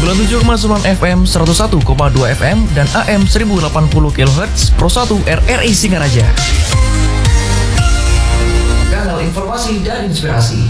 97,9 FM, 101,2 FM, dan AM 1080 kHz Pro 1 RRI Singaraja. Kanal informasi dan inspirasi.